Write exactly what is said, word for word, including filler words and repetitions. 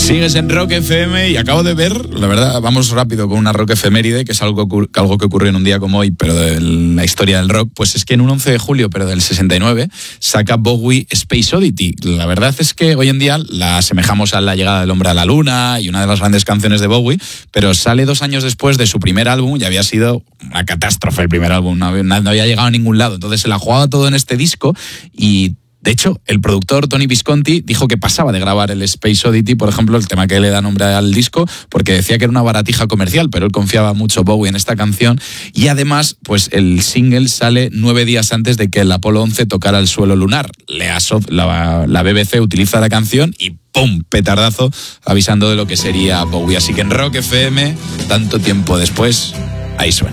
Sigues en Rock F M y acabo de ver, la verdad, vamos rápido con una rock efeméride, que es algo, algo que ocurrió en un día como hoy, pero de la historia del rock, pues es que en un once de julio, pero del sesenta y nueve, saca Bowie Space Oddity. La verdad es que hoy en día la asemejamos a la llegada del hombre a la luna y una de las grandes canciones de Bowie, pero sale dos años después de su primer álbum y había sido una catástrofe el primer álbum, no había, no había llegado a ningún lado, entonces se la jugaba todo en este disco y... De hecho, el productor Tony Visconti dijo que pasaba de grabar el Space Oddity, por ejemplo, el tema que le da nombre al disco, porque decía que era una baratija comercial, pero él confiaba mucho, Bowie, en esta canción. Y además, pues el single sale nueve días antes de que el Apolo once tocara el suelo lunar. Le aso- la, la B B C utiliza la canción y ¡pum! Petardazo, avisando de lo que sería Bowie. Así que en Rock F M, tanto tiempo después, ahí suena.